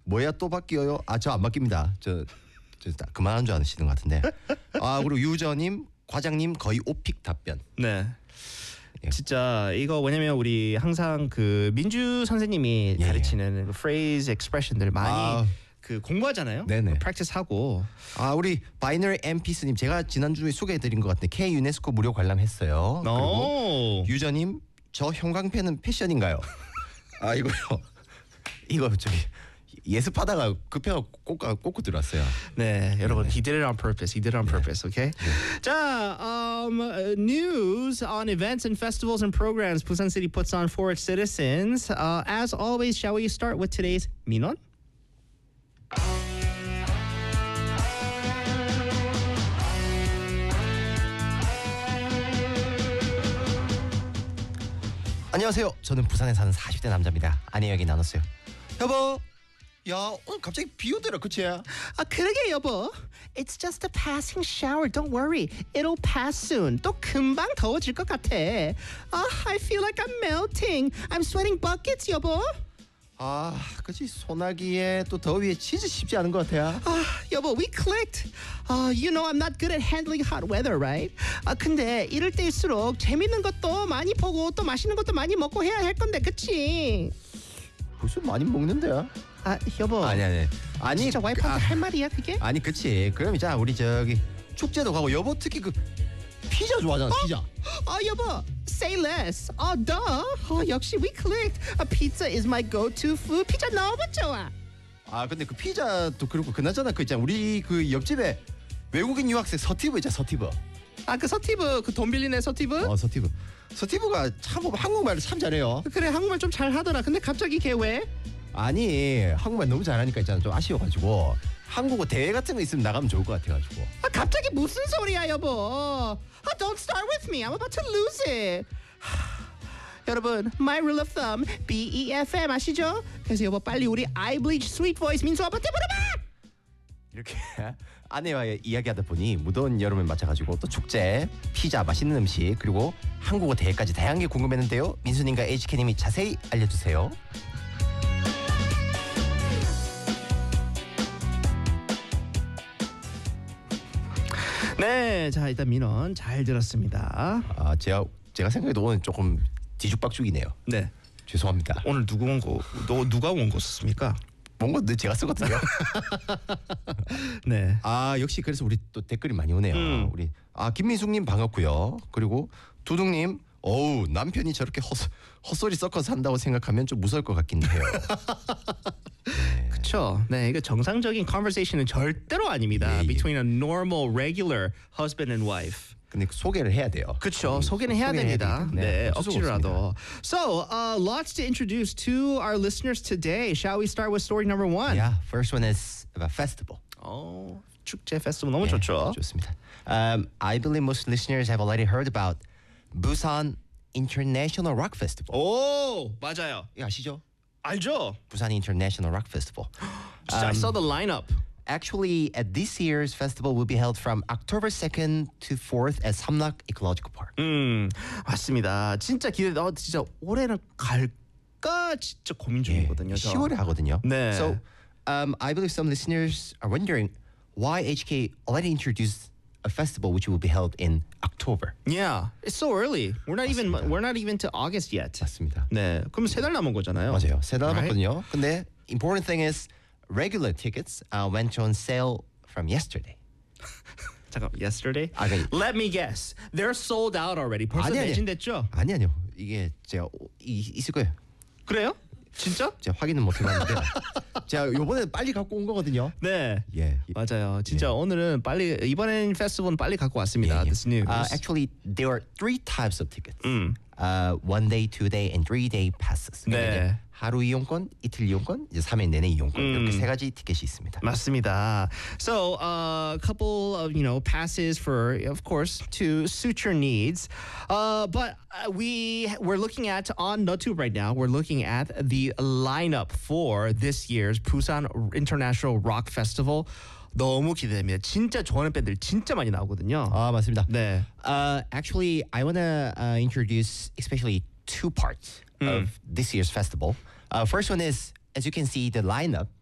뭐야 또 바뀌어요? 아, 저 안 바뀝니다. 저 그만한 줄 아시는 것 같은데. 아, 그리고 유저님, 과장님 거의 오픽 답변. 네. 진짜 이거 왜냐면 우리 항상 그 민주 선생님이 가르치는 그 phrase expression들 많이 그 공부하잖아요. 네네. practice 하고. 아, 우리 바이너리 엠피스님 제가 지난주에 소개해드린 것 같은데 K 유네스코 무료 관람했어요. 그리고 유저님 저 형광펜은 패션인가요? 아, 이거요. 이거 저기 예습하다가 급해서 꽂고 들어왔어요. 네, 여러분, he did it on purpose. He did it on purpose. Okay. 자, news on events and festivals and programs Busan City puts on for its citizens. As always, shall we start with today's 민원? 안녕하세요. 저는 부산에 사는 40대 남자입니다. 아내 이야기 나눴어요. 여보, 야 오늘 갑자기 비 오더라, 그치? 아, 그러게 여보. It's just a passing shower. Don't worry. It'll pass soon. 또 금방 더워질 것 같아. I feel like I'm melting. I'm sweating buckets, 여보. 아, 그치. 소나기에 또 더위에 진짜 쉽지 않은 것 같아. 여보, we clicked. You know I'm not good at handling hot weather, right? 근데 이럴 때일수록 재밌는 것도 많이 보고 또 맛있는 것도 많이 먹고 해야 할 건데, 그치? 벌써 많이 먹는데? 여보. 아니. 진짜 와이프한테 할 말이야, 그게? 아니, 그치. 그럼 이제 우리 저기 축제도 가고 여보 특히 그 피자 좋아하잖아, 피자. 여보, say less. duh. 역시 we clicked. Pizza is my go-to food. 피자 너무 좋아. 아, 근데 그 피자도 그렇고 그나저나 그 있잖아, 우리 그 옆집에 외국인 유학생 서티브 있잖아, 서티브. 그 서티브, 그 돈 빌린 애 서티브? 서티브가 참 한국말을 참 잘해요. 그래, 한국말 좀 잘하더라. 근데 갑자기 걔 왜? 아니, 한국말 너무 잘하니까 있잖아, 좀 아쉬워가지고 한국어 대회 같은 거 있으면 나가면 좋을 것 같아가지고. 갑자기 무슨 소리야, 여보? Don't start with me. I'm about to lose it. 여러분, my rule of thumb, BEFM 아시죠? 그래서 여보, 빨리 우리 I bleach sweet voice 민수 아빠한테 물어봐. 이렇게 아내와 이야기하다 보니 무더운 여름을 맞아가지고 또 축제, 피자, 맛있는 음식, 그리고 한국어 대회까지 다양하게 궁금했는데요. 민수님과 HK님이 자세히 알려주세요. 네, 자, 일단 민원 잘 들었습니다. 제가 생각해도 오늘 조금 뒤죽박죽이네요. 네, 죄송합니다. 오늘 누가 원고 썼습니까? 원고는 제가 쓰거든요. 네. 역시 그래서 우리 또 댓글이 많이 오네요. 우리 김민숙님 반갑고요. 그리고 두둥님, 남편이 저렇게 헛소리 섞어서 한다고 생각하면 좀 무서울 것 같긴 해요. 네. 그렇죠. 네, 이거 정상적인 conversation은 절대로 아닙니다. Between a normal, regular husband and wife. 근데 소개를 해야 돼요. 그렇죠. 소개는 해야 됩니다. 네, 억지로라도. So, lots to introduce to our listeners today. Shall we start with story number one? Yeah, first one is about festival. 축제 페스티벌 너무 좋죠. 좋습니다. I believe most listeners have already heard about Busan International Rock Festival. 오, 맞아요. 이거 아시죠? 알죠? Busan International Rock Festival. I saw the lineup. Actually, at this year's festival will be held from October 2nd to 4th at Samnak Ecological Park. 맞습니다. 진짜 진짜 올해는 갈까 진짜 고민 중이거든요. 10월에 하거든요. 네. So, I believe some listeners are wondering why HK already introduced a festival which will be held in October. Yeah, it's so early. We're not even to August yet. 맞습니다. 네, 그럼 3달 남은 거잖아요. 맞아요. 3달 남았거든요. 근데 important thing is regular tickets went on sale from yesterday. 잠깐, yesterday? 그러니까 Let me guess. They're sold out already. 벌써 매진됐죠? 아니요. 이게 제가 있을 거예요. 그래요? 진짜? 제가 확인은 못 해봤는데 제가 요번에 빨리 갖고 온 거거든요. 네. 예. 맞아요. 진짜 오늘은 이번엔 페스티벌은 빨리 갖고 왔습니다. This news. Actually, there are 3 types of tickets. 1 day, 2 day, and 3 day passes. 네. 하루 이용권, 이틀 이용권, 이제 3일 내내 이용권 이렇게 3가지 티켓이 있습니다. 맞습니다. So a couple of passes for, of course, to suit your needs. But we're looking at on NoTube right now. We're looking at the lineup for this year's Busan International Rock Festival. 너무 기대됩니다. 진짜 좋아하는 밴드들 진짜 많이 나오거든요. 맞습니다. 네. Actually, I wanna introduce especially 2 parts of this year's festival. First one is, as you can see, the lineup